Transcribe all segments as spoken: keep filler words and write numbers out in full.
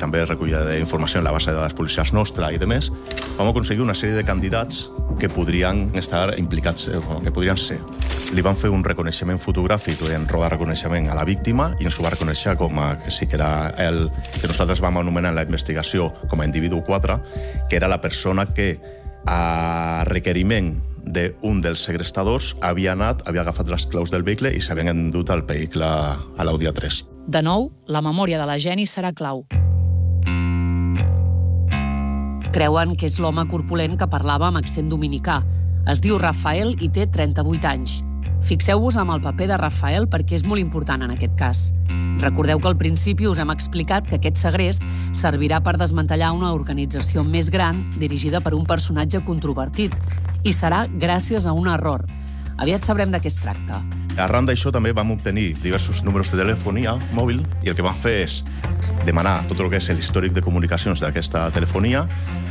també recollida d'informació en la base de dades policials nostra i de més, vam aconseguir una sèrie de candidats que podrien estar implicats, que podrien ser. Li van fer un reconeixement fotogràfic, en rodar reconeixement a la víctima, i ens ho va reconèixer com a, que sí que era el que nosaltres vam anomenar en la investigació com a individu quatre, que era la persona que, a requeriment d'un dels segrestadors, havia anat, havia agafat les claus del vehicle i s'havien endut el vehicle a l'Audi A tres. De nou, la memòria de la Jenny serà clau. Creuen que és l'home corpulent que parlava amb accent dominicà. Es diu Rafael i té trenta-vuit anys. Fixeu-vos amb el paper de Rafael perquè és molt important en aquest cas. Recordeu que al principi us hem explicat que aquest segrest servirà per desmantellar una organització més gran dirigida per un personatge controvertit, i serà gràcies a un error. Aviat sabrem de què es tracta. Arran d'això també vam obtenir diversos números de telefonia mòbil i el que vam fer és demanar tot el que és l'històric de comunicacions d'aquesta telefonia,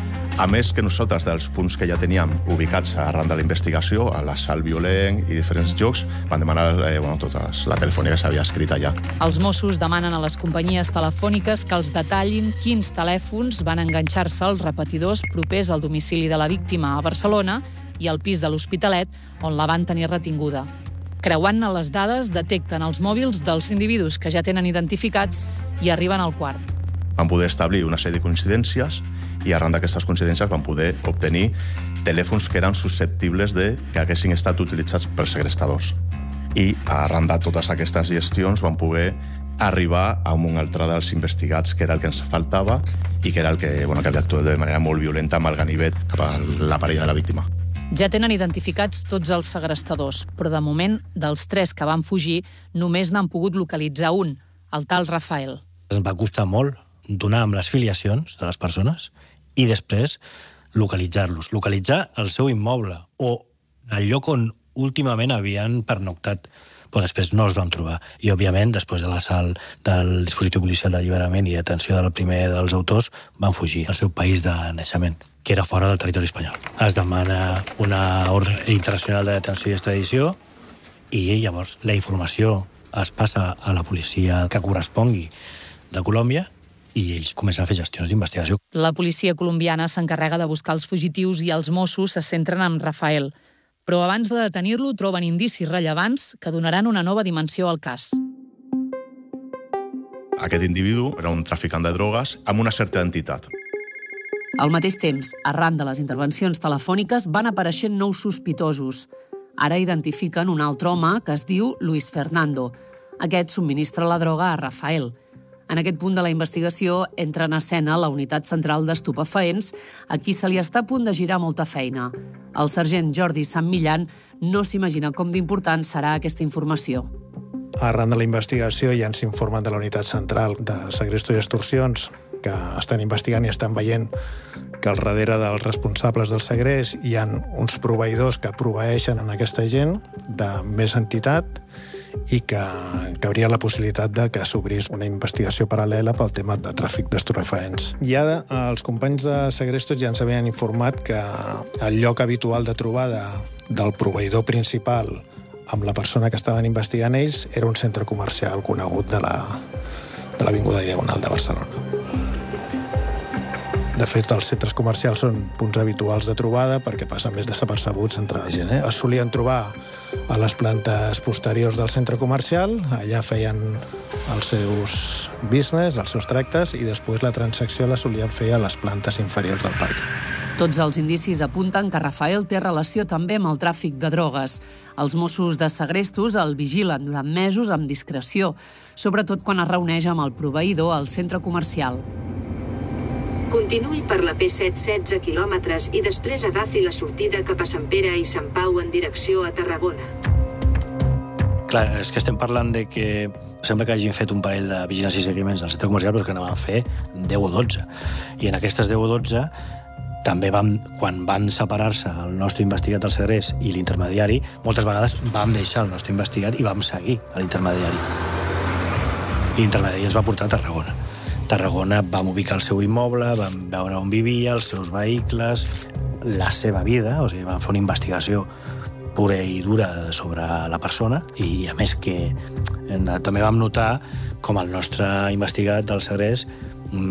a més que nosaltres, dels punts que ja teníem ubicats arran de la investigació, a l'assalt violent i diferents jocs, van demanar eh, bueno, tota la telefonia que s'havia escrit allà. Els Mossos demanen a les companyies telefòniques que els detallin quins telèfons van enganxar-se als repetidors propers al domicili de la víctima a Barcelona i al pis de l'Hospitalet, on la van tenir retinguda. Creuant-ne les dades, detecten els mòbils dels individus que ja tenen identificats i arriben al quart. Van poder establir una sèrie de coincidències i arran d'aquestes coincidències van poder obtenir telèfons que eren susceptibles de que haguessin estat utilitzats pels segrestadors. I arran de totes aquestes gestions van poder arribar a un altre dels investigats, que era el que ens faltava i que era el que, bueno, que havia actuat de manera molt violenta amb el ganivet cap a la parella de la víctima. Ja tenen identificats tots els segrestadors, però de moment, dels tres que van fugir, només n'han pogut localitzar un, el tal Rafael. Ens va costar molt donar amb les filiacions de les persones i després localitzar-los, localitzar el seu immoble o el lloc on últimament havien pernoctat, però després no els vam trobar. I, òbviament, després de l'assalt del dispositiu policial d'alliberament i detenció del primer dels autors, van fugir al seu país de naixement, que era fora del territori espanyol. Es demana una ordre internacional de detenció i extradició i llavors la informació es passa a la policia que correspongui de Colòmbia i ells comencen a fer gestions d'investigació. La policia colombiana s'encarrega de buscar els fugitius i els Mossos se centren en Rafael. Però abans de detenir-lo troben indicis rellevants que donaran una nova dimensió al cas. Aquest individu era un traficant de drogues amb una certa entitat. Al mateix temps, arran de les intervencions telefòniques, van apareixent nous sospitosos. Ara identifiquen un altre home que es diu Luis Fernando. Aquest subministra la droga a Rafael. En aquest punt de la investigació entra en escena la Unitat Central d'Estupefaents, a qui se li està a punt de girar molta feina. El sergent Jordi Sant Millán no s'imagina com d'important serà aquesta informació. Arran de la investigació ja ens informen de la Unitat Central de Segrestos i Extorsions, que estan investigant i estan veient que al darrere dels responsables del segrest hi ha uns proveïdors que proveeixen en aquesta gent de més entitat i que, que hauria la possibilitat de que s'obrís una investigació paral·lela pel tema de tràfic d'estupefaents. Ja els companys de Segrestos ja ens havien informat que el lloc habitual de trobada del proveïdor principal amb la persona que estaven investigant ells era un centre comercial conegut de la, de l'Avinguda Diagonal de Barcelona. De fet, els centres comercials són punts habituals de trobada perquè passen més desapercebuts entre la gent. Eh? Es solien trobar a les plantes posteriors del centre comercial, allà feien els seus business, els seus tractes, i després la transacció la solien fer a les plantes inferiors del parc. Tots els indicis apunten que Rafael té relació també amb el tràfic de drogues. Els Mossos de Segrestos el vigilen durant mesos amb discreció, sobretot quan es reuneix amb el proveïdor al centre comercial. Continuï per la P set setze quilòmetres i després agafi la sortida cap a Sant Pere i Sant Pau en direcció a Tarragona. Clar, és que estem parlant de que sembla que hagin fet un parell de vigilància i seguiments al centre comercial, però que no van fer deu o dotze. I en aquestes deu o dotze també vam, quan van separar-se el nostre investigat del segrest i l'intermediari, moltes vegades vam deixar el nostre investigat i vam seguir a l'intermediari. I l'intermediari ens va portar a Tarragona. Tarragona vam ubicar el seu immoble, vam veure on vivia, els seus vehicles, la seva vida, o sigui, vam fer una investigació pura i dura sobre la persona i, a més, que també vam notar com el nostre investigat del segrest